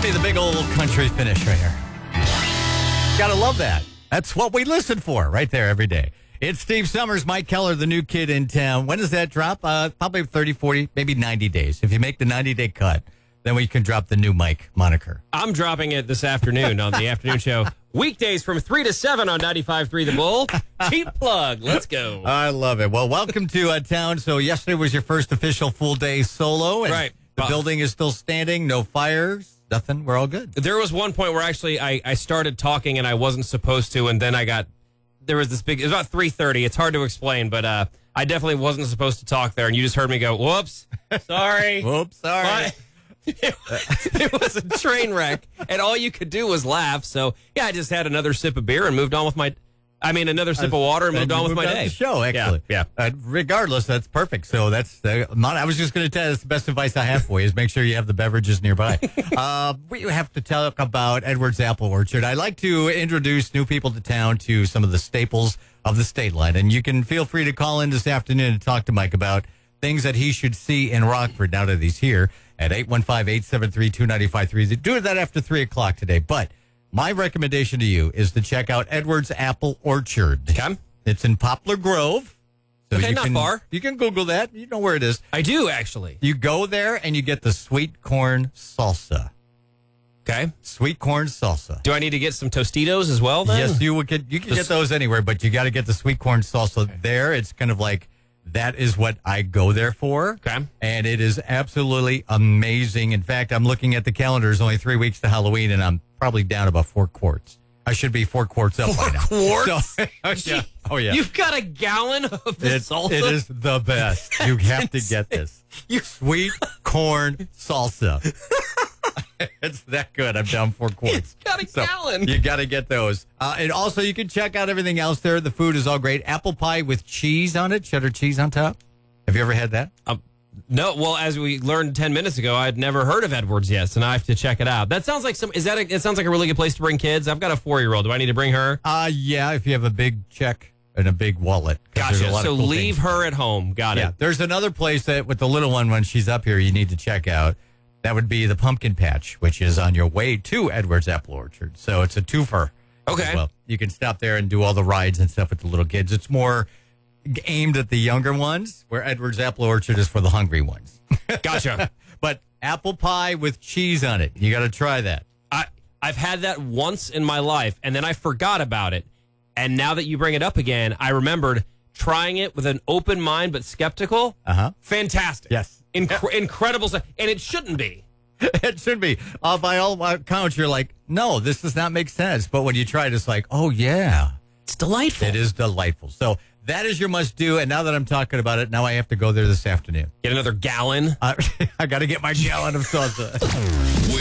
Be the big old country finish right here. Gotta love that. That's what we listen for right there every day. It's Steve Summers, Mike Keller, the new kid in town. When does that drop? Probably 30, 40, maybe 90 days. If you make the 90-day cut, then we can drop the new Mike moniker. I'm dropping it this afternoon on the afternoon show. Weekdays from 3 to 7 on 95.3 The Bull. Cheap plug. Let's go. I love it. Well, welcome to town. So yesterday was your first official full day solo. And right. The building is still standing. No fires. Nothing. We're all good. There was one point where actually I started talking and I wasn't supposed to, and then there was this big, it was about 3:30. It's hard to explain, but I definitely wasn't supposed to talk there, and you just heard me go, whoops, sorry. Whoops, sorry. But it was a train wreck, and all you could do was laugh. So, yeah, I just had another sip of beer and moved on with another sip of water and moved on with my day. The show, actually. Yeah. Regardless, that's perfect. So I was just going to tell you, that's the best advice I have for you is make sure you have the beverages nearby. We have to talk about Edwards Apple Orchard. I like to introduce new people to town to some of the staples of the state line. And you can feel free to call in this afternoon and talk to Mike about things that he should see in Rockford now that he's here at 815-873-2953. Do that after 3 o'clock today. But my recommendation to you is to check out Edwards Apple Orchard. Okay. It's in Poplar Grove. So okay, not far. You can Google that. You know where it is. I do, actually. You go there and you get the sweet corn salsa. Okay. Sweet corn salsa. Do I need to get some Tostitos as well, then? Yes, you can get those anywhere, but you got to get the sweet corn salsa there. It's kind of like, that is what I go there for. Okay. And it is absolutely amazing. In fact, I'm looking at the calendar. There's only 3 weeks to Halloween, and I'm probably down about 4 quarts. I should be 4 quarts up by now. 4 quarts? So, oh, yeah. You've got a gallon of the salsa? It is the best. You have to get this. Sweet corn salsa. It's that good. I'm down 4 quarts. It's got a gallon. You got to get those. And also, you can check out everything else there. The food is all great. Apple pie with cheese on it, cheddar cheese on top. Have you ever had that? No. Well, as we learned 10 minutes ago, I'd never heard of Edwards yet, so now I have to check it out. That sounds like it sounds like a really good place to bring kids. I've got a 4-year-old. Do I need to bring her? Yeah, if you have a big check and a big wallet. Gotcha. So leave her at home. Got it. Yeah. There's another place that with the little one when she's up here you need to check out. That would be the Pumpkin Patch, which is on your way to Edwards Apple Orchard. So it's a twofer. Okay. Well, you can stop there and do all the rides and stuff with the little kids. It's more aimed at the younger ones, where Edwards Apple Orchard is for the hungry ones. Gotcha. But apple pie with cheese on it. You got to try that. I've had that once in my life, and then I forgot about it. And now that you bring it up again, I remembered trying it with an open mind but skeptical. Uh-huh. Fantastic. Yes. Incredible stuff. And it shouldn't be. It should be. By all accounts, you're like, no, this does not make sense. But when you try it, it's like, oh, yeah. It's delightful. It is delightful. So that is your must-do. And now that I'm talking about it, now I have to go there this afternoon. Get another gallon. I got to get my gallon of salsa.